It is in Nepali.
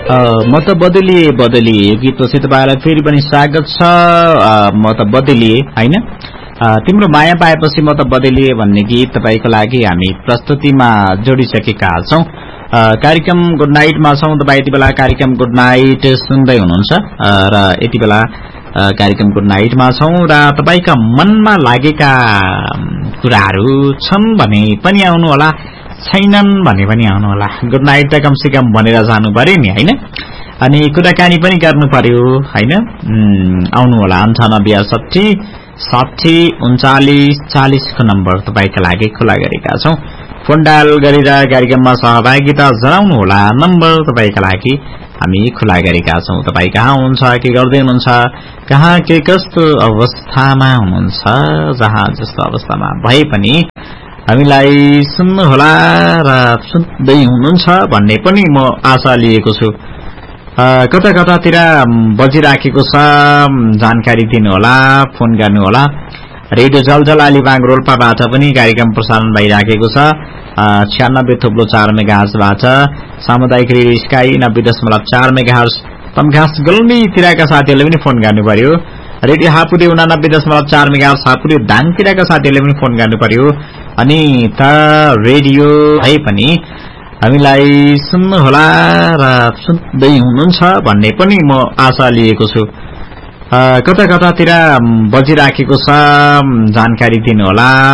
म त बदलिए गीतपछि तपाईलाई फेरि पनि स्वागत छ। म त बदलिए हैन, तिम्रो माया पाएपछि म त बदलिए भन्ने गीत तपाईको लागि हामी प्रस्तुतिमा जोडिसकेका छौं। कार्यक्रम गुड नाइटमा छौं। तपाई यति बेला कार्यक्रम गुड नाइट सुन्दै हुनुहुन्छ र यति बेला कार्यक्रम गुड नाइटमा छौं र तपाईका मनमा लागेका कुराहरू छन् भने पनि आउनु होला, छैनन् भने पनि आउनु होला। गुड नाइट त कमसे कम भनेर जानु पर्यो नि हैन, अनि कुराकानी पनि गर्नु पर्यो हैन। आउनु होला 98 60 39 40 को नम्बर तपाईका लागि खुला गरेका छौं। फोन डायल गरेर कार्यक्रममा सहभागिता जनाउनु होला। नम्बर तपाईका लागि हामी खुला गरेका छौं। तपाई कहाँ हुनुहुन्छ, के गर्दै हुनुहुन्छ, कहाँ के कस्तो अवस्थामा हुनुहुन्छ, जहाँ जस्तो अवस्थामा भए पनि हामीलाई सुन्नु होला र सुन्दै हुनुहुन्छ भन्ने पनि म आशा लिएको छु। कता कतातिर बजिराखेको छ जानकारी दिनु होला, फोन गर्नु होला। रेडियो जलजल अलिबाग रोल्पाबाट पनि कार्यक्रम प्रसारण भइराखेको छ 96.4 मेगाहर्जबाट। सामुदायिक रेडियो स्काई 90.4 मेगाहर्ज तमघास गल्मीतिरका साथीहरूले पनि फोन गर्नु पर्यो। रेडियो हापुरे 89.4 मेगाहर्ज हापुरे दाङतिरका साथीहरूले पनि फोन गर्नु पर्यो। अनि त रेडियो है पनि हामीलाई सुन्नु होला र सुन्दै हुनुहुन्छ भन्ने पनि म आशा लिएको छु। कता कतातिर बजिराखेको छ जानकारी दिनु होला,